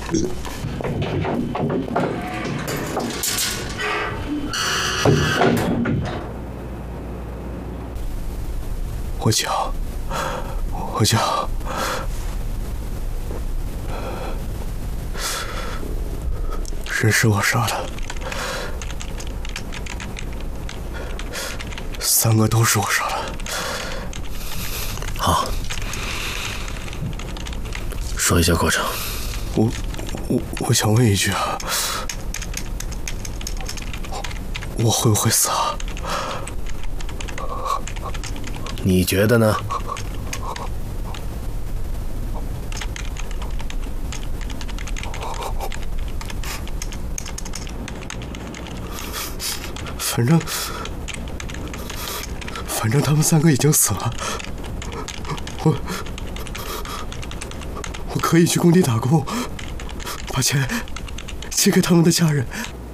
我讲，人是我杀的，3个都是我杀的。 好，说一下过程。 我想问一句啊，我会不会死啊？ 你觉得呢？ 反正他们3个已经死了，我可以去工地打工，把钱寄给他们的家人。